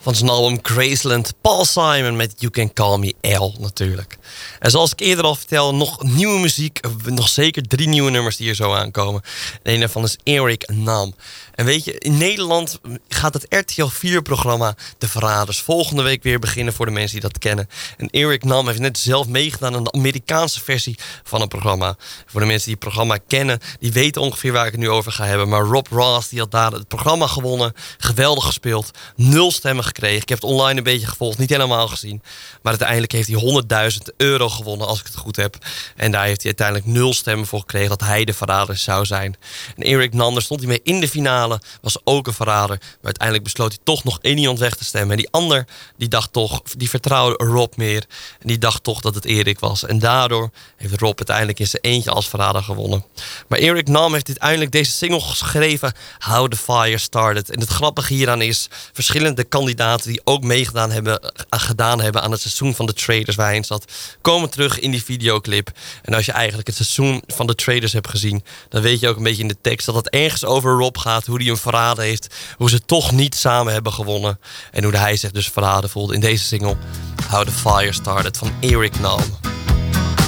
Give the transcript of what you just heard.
van zijn album Graceland. Paul Simon met You Can Call Me L natuurlijk. En zoals ik eerder al vertelde, nog nieuwe muziek. Nog zeker 3 nieuwe nummers die hier zo aankomen. En een daarvan is Eric Nam. En weet je, in Nederland gaat het RTL 4-programma De Verraders volgende week weer beginnen voor de mensen die dat kennen. En Eric Nam heeft net zelf meegedaan aan de Amerikaanse versie van het programma. Voor de mensen die het programma kennen, die weten ongeveer waar ik het nu over ga hebben. Maar Rob Ross, die had daar het programma gewonnen. Geweldig gespeeld. 0 stemmen gekregen. Ik heb het online een beetje gevolgd, niet helemaal gezien. Maar uiteindelijk heeft hij €100.000 gewonnen, als ik het goed heb. En daar heeft hij uiteindelijk 0 stemmen voor gekregen dat hij de verrader zou zijn. En Eric Nam, daar stond hij mee in de finale. Was ook een verrader. Maar uiteindelijk besloot hij toch nog 1 iemand weg te stemmen. En die ander, die dacht toch, die vertrouwde Rob meer. En die dacht toch dat het Erik was. En daardoor heeft Rob uiteindelijk in zijn eentje als verrader gewonnen. Maar Eric Nam heeft uiteindelijk deze single geschreven, How the Fire Started. En het grappige hieraan is, verschillende kandidaten die ook meegedaan hebben aan het seizoen van The Traders waar hij in zat, komen terug in die videoclip. En als je eigenlijk het seizoen van The Traders hebt gezien, dan weet je ook een beetje in de tekst dat het ergens over Rob gaat, hoe hij hem verraden heeft, hoe ze toch niet samen hebben gewonnen en hoe hij zich dus verraden voelde in deze single How the Fire Started van Eric Nam.